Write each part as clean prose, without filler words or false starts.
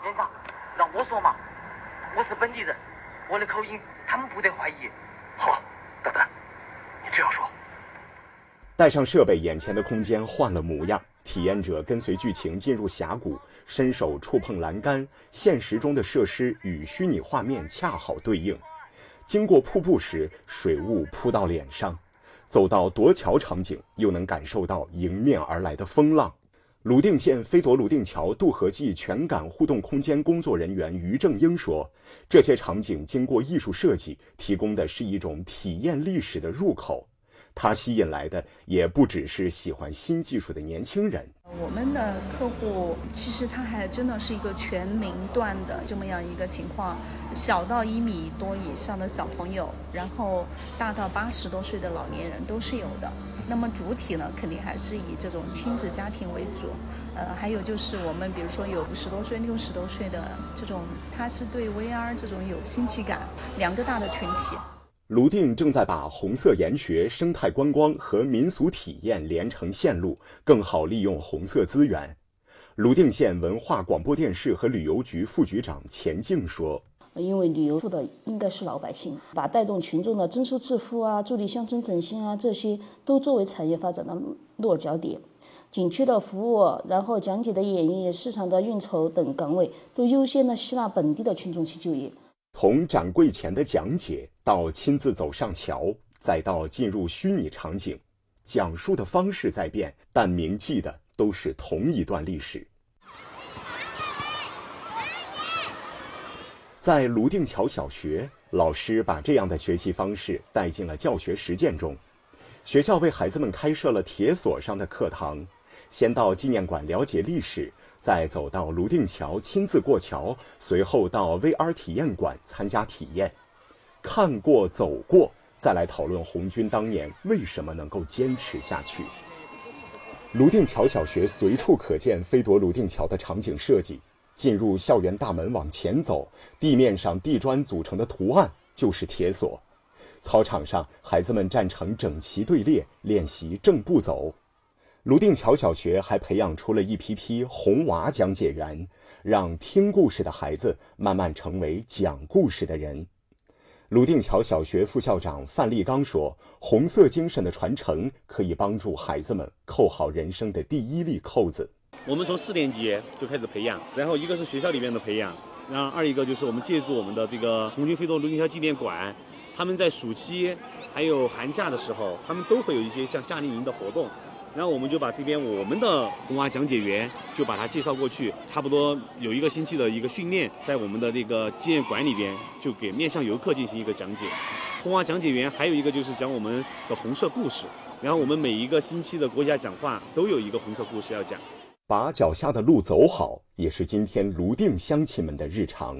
现场，让我说嘛，我是本地人，我的口音他们不得怀疑。 好，蛋蛋，你这样说。 带上设备，眼前的空间换了模样，体验者跟随剧情进入峡谷，伸手触碰栏杆，现实中的设施与虚拟画面恰好对应。经过瀑布时，水雾扑到脸上；走到夺桥场景，又能感受到迎面而来的风浪。泸定县飞夺泸定桥渡河记全感互动空间工作人员于正英说，这些场景经过艺术设计，提供的是一种体验历史的入口。它吸引来的也不只是喜欢新技术的年轻人。 我们的客户其实他还真的是一个全龄段的这么样一个情况，小到1米多以上的小朋友，然后大到80多岁的老年人都是有的。那么主体呢，肯定还是以这种亲子家庭为主，还有就是我们比如说有50多岁、60多岁的这种，他是对 VR 这种有新奇感，2个大的群体。 泸定正在把红色研学、生态观光和民俗体验连成线路，更好利用红色资源。泸定县文化广播电视和旅游局副局长钱静说， 因为旅游付的应该是老百姓，把带动群众的增收致富啊、助力乡村振兴啊，这些都作为产业发展的落脚点。景区的服务，然后讲解的演绎、市场的运筹等岗位，都优先的吸纳本地的群众去就业。 从展柜前的讲解到亲自走上桥，再到进入虚拟场景，讲述的方式在变，但铭记的都是同一段历史。在泸定桥小学，老师把这样的学习方式带进了教学实践中。学校为孩子们开设了铁锁上的课堂，先到纪念馆了解历史，再走到泸定桥亲自过桥，随后到 VR 体验馆参加体验。看过走过，再来讨论红军当年为什么能够坚持下去。泸定桥小学随处可见飞夺泸定桥的场景设计，进入校园大门往前走，地面上地砖组成的图案就是铁锁。操场上，孩子们站成整齐队列，练习正步走。泸定桥小学还培养出了一批批红娃讲解员，让听故事的孩子慢慢成为讲故事的人。泸定桥小学副校长范立刚说，红色精神的传承可以帮助孩子们扣好人生的第一粒扣子。 我们从4年级就开始培养，然后一个是学校里面的培养，然后二一个就是我们借助我们的这个红军飞夺泸定桥纪念馆，他们在暑期还有寒假的时候，他们都会有一些像夏令营的活动，然后我们就把这边我们的红娃讲解员就把它介绍过去，差不多有1个星期的一个训练，在我们的这个纪念馆里边就给面向游客进行一个讲解。红娃讲解员还有一个就是讲我们的红色故事，然后我们每一个星期的国家讲话都有一个红色故事要讲。 把脚下的路走好，也是今天泸定乡亲们的日常。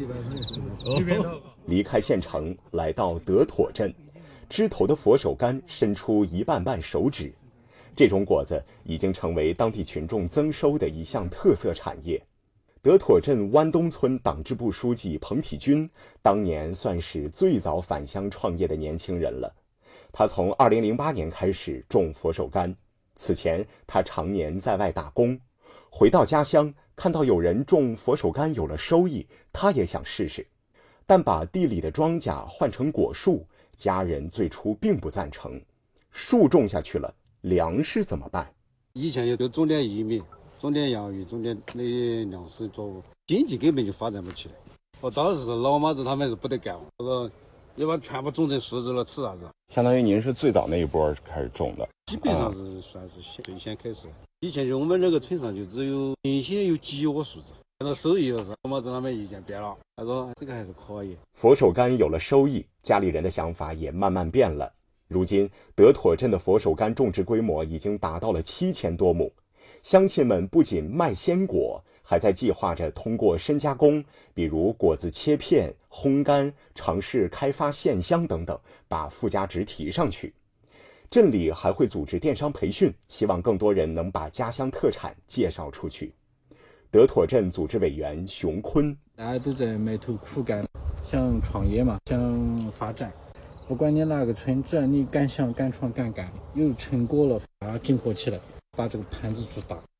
离开县城，来到德妥镇，枝头的佛手柑伸出一瓣瓣手指，这种果子已经成为当地群众增收的一项特色产业。德妥镇湾东村党支部书记彭体军当年算是最早返乡创业的年轻人了。他从2008年开始种佛手柑，此前他常年在外打工，回到家乡看到有人种佛手柑有了收益，他也想试试。但把地里的庄稼换成果树，家人最初并不赞成。树种下去了，粮食怎么办？ 以前也都种点玉米，种点洋芋，种点那些粮食作物，经济根本就发展不起来。我当时老妈子他们是不得干，我说要把全部种成树枝了，吃啥子？ 相当于您是最早那一波开始种的， 基本上是算是最先开始。以前就我们那个村上就只有原先有几窝树枝，看到收益了，老妈子他们意见变了，他说这个还是可以。 佛手柑有了收益，家里人的想法也慢慢变了。如今德妥镇的佛手柑种植规模已经达到了7000多亩，乡亲们不仅卖鲜果，还在计划着通过深加工，比如果子切片、烘干，尝试开发线香等等，把附加值提上去。镇里还会组织电商培训，希望更多人能把家乡特产介绍出去。德妥镇组织委员熊坤， 大家都在埋头苦干，想创业嘛，想发展。不管你哪个村，只要你敢想敢创敢干，有成果了，把它整合起来，把这个盘子做大。